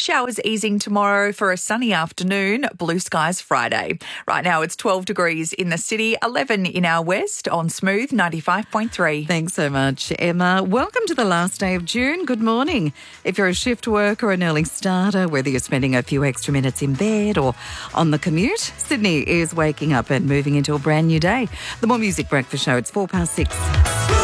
Showers easing tomorrow for a sunny afternoon, blue skies Friday. Right now it's 12 degrees in the city, 11 in our west on Smooth 95.3. Thanks so much, Emma. Welcome to the last day of June. Good morning. If you're a shift worker or an early starter, whether you're spending a few extra minutes in bed or on the commute, Sydney is waking up and moving into a brand new day. The More Music Breakfast Show, it's 6:04.